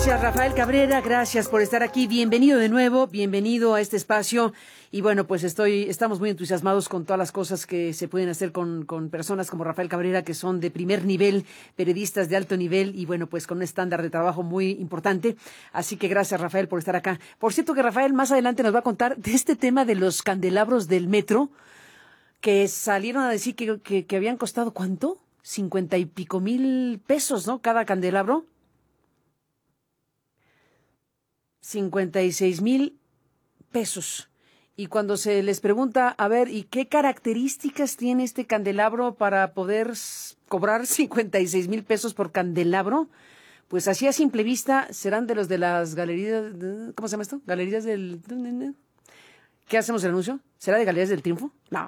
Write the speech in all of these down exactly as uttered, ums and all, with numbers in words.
Gracias, Rafael Cabrera, gracias por estar aquí. Bienvenido de nuevo, bienvenido a este espacio. Y bueno, pues estoy, estamos muy entusiasmados con todas las cosas que se pueden hacer con, con personas como Rafael Cabrera, que son de primer nivel, periodistas de alto nivel y bueno, pues con un estándar de trabajo muy importante. Así que gracias, Rafael, por estar acá. Por cierto que Rafael más adelante nos va a contar de este tema de los candelabros del metro, que salieron a decir que, que, que habían costado, ¿cuánto? Cincuenta y pico mil pesos, ¿no? Cada candelabro. cincuenta y seis mil pesos. Y cuando se les pregunta, a ver, ¿y qué características tiene este candelabro para poder cobrar cincuenta y seis mil pesos por candelabro? Pues así a simple vista serán de los de las galerías, ¿cómo se llama esto? Galerías del... ¿Qué hacemos el anuncio? ¿Será de Galerías del Triunfo? No.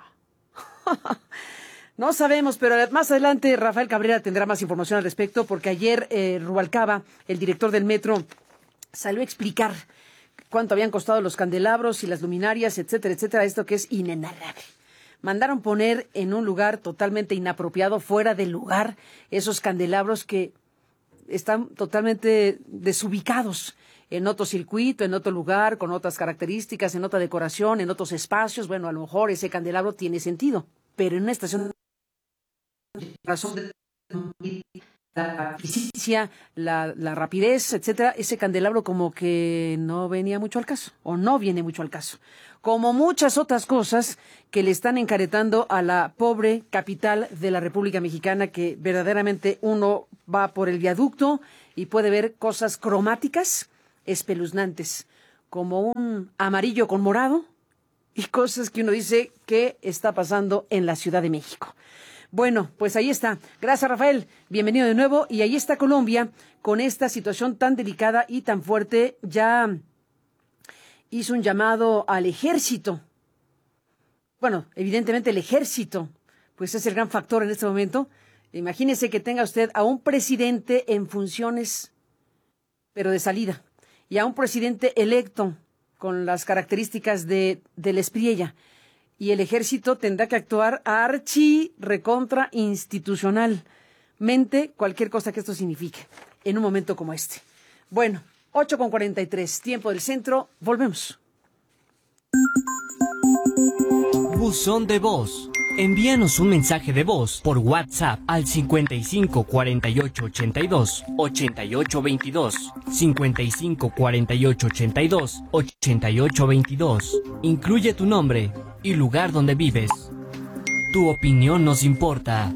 No sabemos, pero más adelante Rafael Cabrera tendrá más información al respecto, porque ayer eh, Rubalcaba, el director del metro, salió a explicar cuánto habían costado los candelabros y las luminarias, etcétera, etcétera, esto que es inenarrable. Mandaron poner en un lugar totalmente inapropiado, fuera del lugar, esos candelabros que están totalmente desubicados en otro circuito, en otro lugar, con otras características, en otra decoración, en otros espacios. Bueno, a lo mejor ese candelabro tiene sentido, pero en una estación de razón de la eficiencia, la, la rapidez, etcétera, ese candelabro como que no venía mucho al caso, o no viene mucho al caso. Como muchas otras cosas que le están encaretando a la pobre capital de la República Mexicana, que verdaderamente uno va por el viaducto y puede ver cosas cromáticas espeluznantes, como un amarillo con morado, y cosas que uno dice, ¿qué está pasando en la Ciudad de México? Bueno, pues ahí está. Gracias, Rafael. Bienvenido de nuevo. Y ahí está Colombia con esta situación tan delicada y tan fuerte. Ya hizo un llamado al ejército. Bueno, evidentemente el ejército, pues es el gran factor en este momento. Imagínese que tenga usted a un presidente en funciones, pero de salida, y a un presidente electo con las características de, del Espriella. Y el ejército tendrá que actuar archi recontra institucionalmente, cualquier cosa que esto signifique, en un momento como este. Bueno, ocho con cuarenta y tres, tiempo del centro, volvemos. Buzón de voz. Envíanos un mensaje de voz por WhatsApp al cincuenta y cinco cuarenta y ocho ochenta y dos ochenta y ocho veintidós, cincuenta y cinco cuarenta y ocho ochenta y dos ochenta y ocho veintidós. Incluye tu nombre y lugar donde vives. Tu opinión nos importa.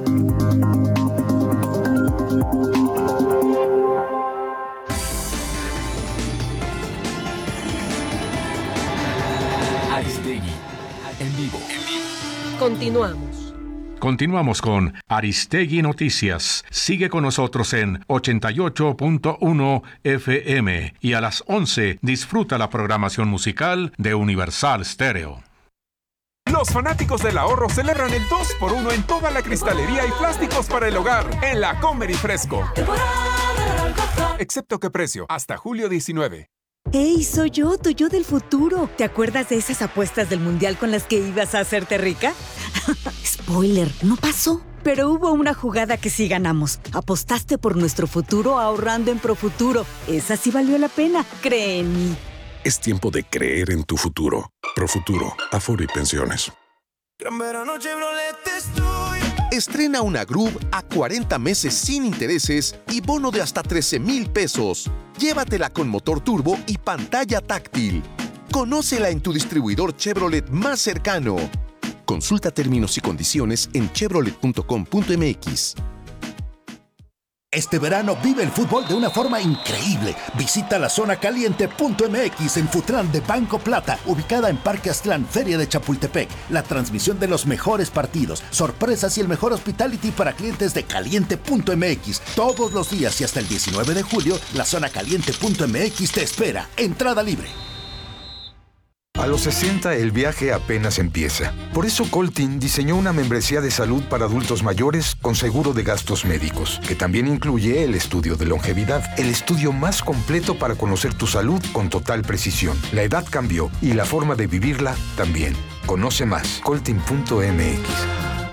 Aristegui, en vivo. Continuamos. Continuamos con Aristegui Noticias. Sigue con nosotros en ochenta y ocho punto uno F M y a las once disfruta la programación musical de Universal Stereo. Los fanáticos del ahorro celebran el dos por uno en toda la cristalería y plásticos para el hogar en la Comer y Fresco. Excepto que precio, hasta julio diecinueve. ¡Hey, soy yo, tu yo del futuro! ¿Te acuerdas de esas apuestas del Mundial con las que ibas a hacerte rica? Spoiler, no pasó. Pero hubo una jugada que sí ganamos. Apostaste por nuestro futuro ahorrando en Profuturo. Esa sí valió la pena, cree en mí. Es tiempo de creer en tu futuro. Profuturo, Afore y Pensiones. Gran verano Chevrolet estoy. Estrena una Groove a cuarenta meses sin intereses y bono de hasta trece mil pesos. Llévatela con motor turbo y pantalla táctil. Conócela en tu distribuidor Chevrolet más cercano. Consulta términos y condiciones en chevrolet punto com punto m x. Este verano vive el fútbol de una forma increíble. Visita la zona caliente punto m x en Futran de Banco Plata, ubicada en Parque Aztlán, Feria de Chapultepec. La transmisión de los mejores partidos, sorpresas y el mejor hospitality para clientes de caliente punto m x. Todos los días y hasta el diecinueve de julio, la zona caliente punto m x te espera. Entrada libre. A los sesenta el viaje apenas empieza. Por eso Coltin diseñó una membresía de salud para adultos mayores con seguro de gastos médicos, que también incluye el estudio de longevidad, el estudio más completo para conocer tu salud con total precisión. La edad cambió y la forma de vivirla también. Conoce más, coltin punto m x.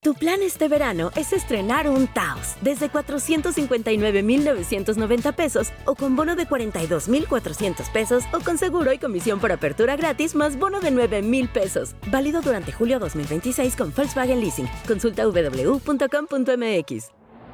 Tu plan este verano es estrenar un Taos desde cuatrocientos cincuenta y nueve mil novecientos noventa pesos o con bono de cuarenta y dos mil cuatrocientos pesos o con seguro y comisión por apertura gratis más bono de nueve mil pesos. Válido durante julio dos mil veintiséis con Volkswagen Leasing. Consulta doble u doble u doble u punto com punto m x.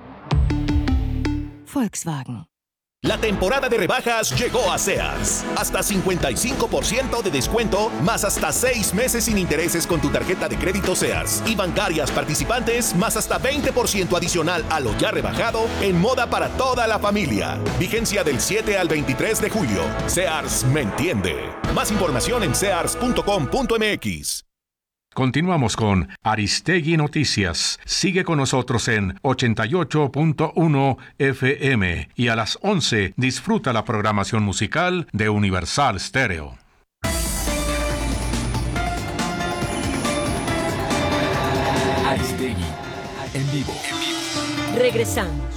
Volkswagen. La temporada de rebajas llegó a Sears. Hasta cincuenta y cinco por ciento de descuento, más hasta seis meses sin intereses con tu tarjeta de crédito Sears. Y bancarias participantes, más hasta veinte por ciento adicional a lo ya rebajado en moda para toda la familia. Vigencia del siete al veintitrés de julio. Sears me entiende. Más información en sears punto com punto m x. Continuamos con Aristegui Noticias. Sigue con nosotros en ochenta y ocho punto uno F M y a las once disfruta la programación musical de Universal Stereo. Aristegui en vivo. Regresamos.